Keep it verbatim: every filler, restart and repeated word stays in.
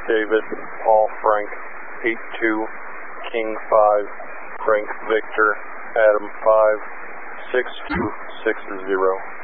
David, Paul Frank, eight two, King five, Frank Victor, Adam five, six two six zero.